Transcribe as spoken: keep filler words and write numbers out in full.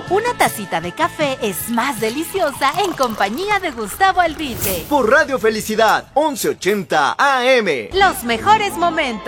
Una tacita de café es más deliciosa en compañía de Gustavo Alvirque. Por Radio Felicidad, once ochenta A M. Los mejores momentos.